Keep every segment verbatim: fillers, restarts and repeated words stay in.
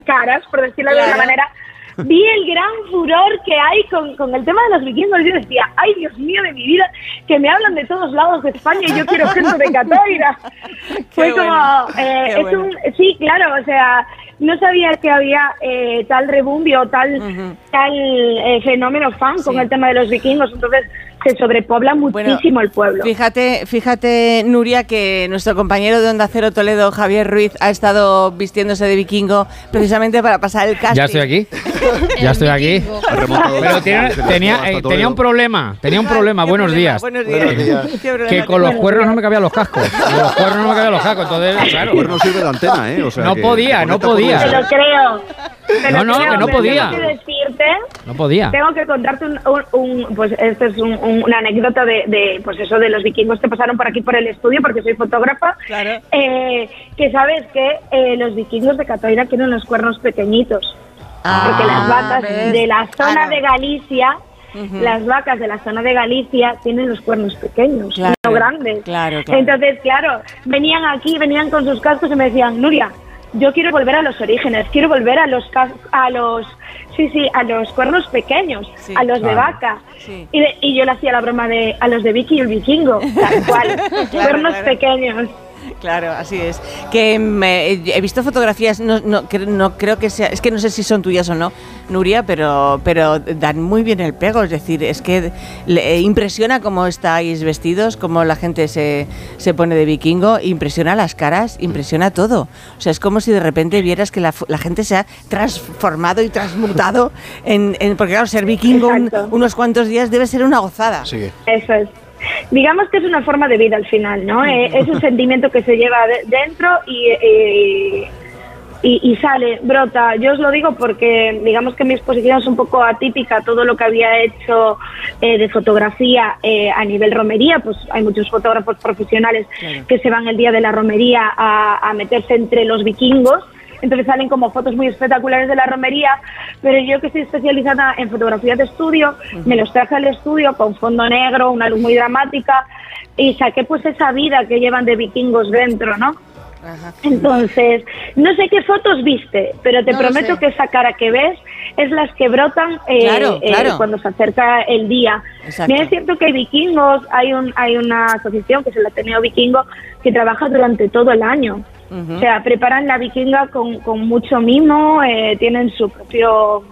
caras, por decirlo claro. de alguna manera, vi el gran furor que hay con, con el tema de los vikingos. Yo decía, ay, Dios mío de mi vida, que me hablan de todos lados de España y yo quiero gente de Catoira. Fue bueno, como, eh, es bueno. un, sí, claro, o sea, no sabía que había eh, tal rebumbio, tal, uh-huh. tal eh, fenómeno fan sí. con el tema de los vikingos, entonces se sobrepobla muchísimo bueno, el pueblo. Fíjate, fíjate, Nuria, que nuestro compañero de Onda Cero Toledo, Javier Ruiz, ha estado vistiéndose de vikingo precisamente para pasar el casting. Ya estoy aquí, ya estoy aquí. Pero tenía, tenía, eh, tenía un problema, tenía un problema. Buenos días. Buenos días. Que con los cuernos no me cabían los cascos. Con los cuernos no me cabían los cascos, entonces, claro. El cuerno sirve de antena, ¿eh? O sea, no que podía, no podía. Te lo creo. Te no, no, creo, que no podía. Tengo que decirte, no podía. Tengo que contarte un, un, un pues esto es un, un, una anécdota de, de, pues eso de los vikingos que pasaron por aquí por el estudio, porque soy fotógrafa. Claro. Eh, que sabes que eh, los vikingos de Catoira tienen los cuernos pequeñitos, ah, porque las vacas ¿ves? de la zona claro. de Galicia. Uh-huh. Las vacas de la zona de Galicia tienen los cuernos pequeños, claro, no grandes. Claro, claro. Entonces, claro, venían aquí, venían con sus cascos y me decían, Nuria, yo quiero volver a los orígenes, quiero volver a los a los sí sí a los cuernos pequeños, sí, a los claro. de vaca. Sí. Y, de, y yo le hacía la broma de a los de Vicky y el vikingo, tal cual, claro, cuernos claro. pequeños. Claro, así es. Que me, he visto fotografías, no, no, no creo que sea, es que no sé si son tuyas o no, Nuria, pero, pero dan muy bien el pego, es decir, es que le, impresiona cómo estáis vestidos, cómo la gente se, se pone de vikingo, impresiona las caras, impresiona todo. O sea, es como si de repente vieras que la, la gente se ha transformado y transmutado, en, en porque claro, ser vikingo un, unos cuantos días debe ser una gozada. Sí. Eso es. Digamos que es una forma de vida al final, ¿no? Eh, es un sentimiento que se lleva de, dentro y, eh, y, y sale, brota. Yo os lo digo porque digamos que mi exposición es un poco atípica. Todo lo que había hecho eh, de fotografía eh, a nivel romería, pues hay muchos fotógrafos profesionales claro. que se van el día de la romería a, a meterse entre los vikingos. Entonces salen como fotos muy espectaculares de la romería, pero yo que estoy especializada en fotografía de estudio, uh-huh. me los traje al estudio con fondo negro, una luz muy dramática, y saqué pues esa vida que llevan de vikingos dentro, ¿no? Ajá. Entonces, no sé qué fotos viste, pero te no prometo que esa cara que ves es las que brotan eh, claro, claro. Eh, cuando se acerca el día. Bien, es cierto que hay vikingos, hay, un, hay una asociación que es el Ateneo Vikingo que trabaja durante todo el año. Uh-huh. O sea, preparan la vikinga con, con mucho mimo, eh, tienen su propio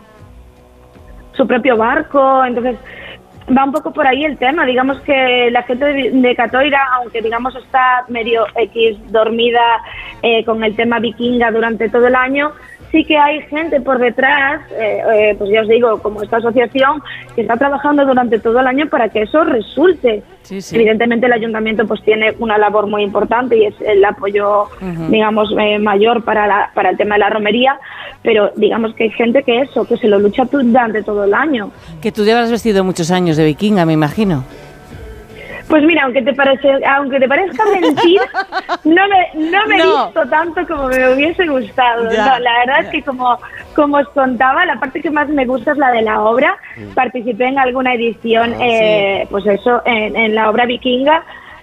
su propio barco, entonces va un poco por ahí el tema. Digamos que la gente de, de Catoira, aunque digamos está medio X dormida eh, con el tema vikinga durante todo el año, sí que hay gente por detrás, eh, eh, pues ya os digo, como esta asociación, que está trabajando durante todo el año para que eso resulte. Sí, sí. Evidentemente el ayuntamiento pues tiene una labor muy importante y es el apoyo, uh-huh. digamos, eh, mayor para, la, para el tema de la romería, pero digamos que hay gente que eso, que se lo lucha durante todo el año. Que tú llevas vestido muchos años de vikinga, me imagino. Pues mira, aunque te parece, aunque te parezca mentira, no me, no me he no. visto tanto como me hubiese gustado. Ya, no, la verdad ya. es que como, como os contaba, la parte que más me gusta es la de la obra. Mm. Participé en alguna edición, ah, eh, sí. pues eso, en, en la obra vikinga.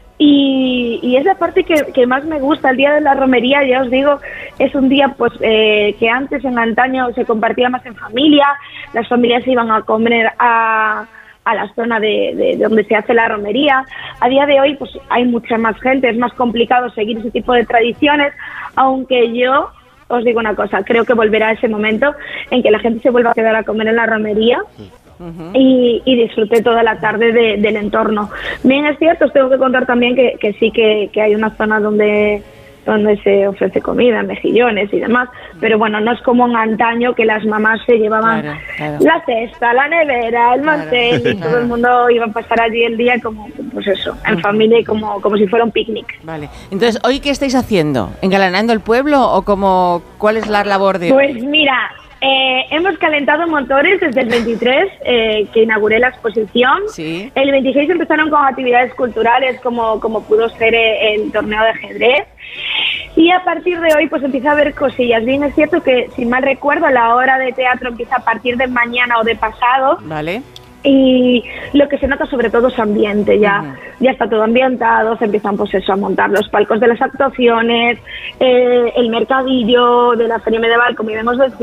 Y, y es la parte que, que más me gusta. El día de la romería, ya os digo, es un día pues eh, que antes en antaño se compartía más en familia, las familias se iban a comer a... a la zona de, de, de donde se hace la romería. A día de hoy pues hay mucha más gente, es más complicado seguir ese tipo de tradiciones, aunque yo os digo una cosa, creo que volverá ese momento en que la gente se vuelva a quedar a comer en la romería uh-huh. y, y disfrute toda la tarde de, del entorno. Bien, es cierto, os tengo que contar también que, que sí que, que hay una zona donde donde se ofrece comida, mejillones y demás, pero bueno, no es como en antaño que las mamás se llevaban claro, claro. la cesta, la nevera, el claro, mantel y claro. todo el mundo iba a pasar allí el día como, pues eso, en uh-huh. familia y como, como si fuera un picnic. Vale, entonces, ¿hoy qué estáis haciendo? ¿Engalanando el pueblo o como, cuál es la labor de Pues hoy? mira, eh, hemos calentado motores desde el veintitrés, eh, que inauguré la exposición. Sí. El veintiséis empezaron con actividades culturales como, como pudo ser el torneo de ajedrez. Y a partir de hoy pues empieza a haber cosillas. Bien, es cierto que, si mal recuerdo, la hora de teatro empieza a partir de mañana o de pasado. Vale. Y lo que se nota sobre todo es ambiente, ya uh-huh. ya está todo ambientado, se empiezan pues eso a montar los palcos de las actuaciones, eh, el mercadillo de la feria medieval, como ya hemos